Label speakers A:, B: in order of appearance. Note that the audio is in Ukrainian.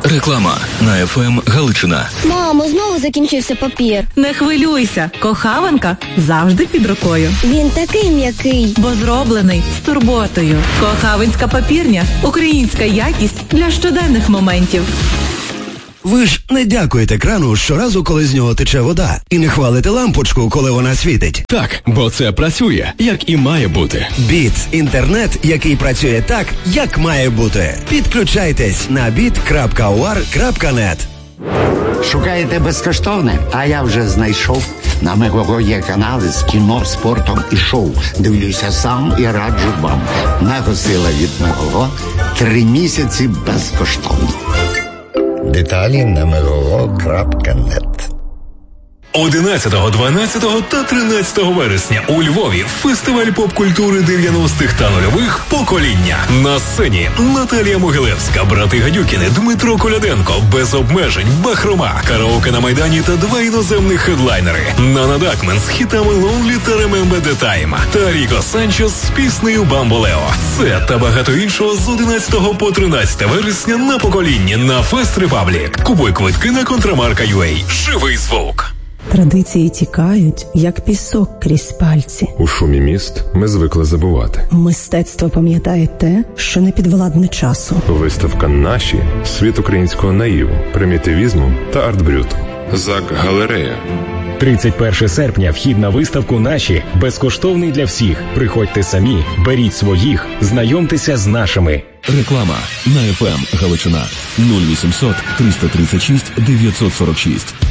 A: Реклама на ФМ Галичина.
B: Мамо, знову закінчився папір.
C: Не хвилюйся, Кохаванка завжди під рукою.
B: Він такий м'який.
C: Бо зроблений з турботою. Кохавинська папірня – українська якість для щоденних моментів.
D: Ви ж не дякуєте крану щоразу, коли з нього тече вода, і не хвалите лампочку, коли вона світить.
A: Так, бо це працює, як і має бути.
D: Біт – інтернет, який працює так, як має бути. Підключайтесь на bit.uar.net.
E: Шукаєте безкоштовне? А я вже знайшов. На Мегого є канали з кіно, спортом і шоу. Дивлюся сам і раджу вам. Мегосила від Мегого. 3 місяці безкоштовно. Деталі на megogo.net.
F: 11, 12 та 13 вересня у Львові фестиваль поп-культури 90-х та нульових «Покоління». На сцені Наталія Могилевська, брати Гадюкіни, Дмитро Коляденко, Без обмежень, Бахрома, караоке на Майдані та 2 іноземних хедлайнери. Нана Дакмен з хітами «Lonely» та «Remember the Time» та Ріко Санчес з піснею «Бамболео». Це та багато іншого з 11 по 13 вересня на «Поколінні» на Фест Репаблік. Купуй квитки на Контрамарка.ua. Живий звук.
G: Традиції тікають, як пісок крізь пальці.
H: У шумі міст ми звикли забувати.
G: Мистецтво пам'ятає те, що не підвладне часу.
H: Виставка «Наші» – світ українського наїву, примітивізму та арт-брюту. ЗАК «Галерея».
I: 31 серпня вхід на виставку «Наші» безкоштовний для всіх. Приходьте самі, беріть своїх, знайомтеся з нашими.
A: Реклама на ФМ Галичина. 0800 336 946.